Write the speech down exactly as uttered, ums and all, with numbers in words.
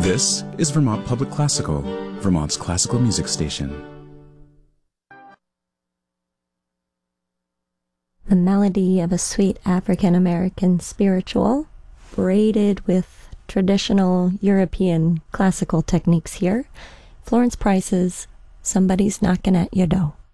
This is Vermont Public Classical, Vermont's classical music station. The melody of a sweet African-American spiritual, braided with traditional European classical techniques here. Florence Price's Somebody's Knocking at Your Door.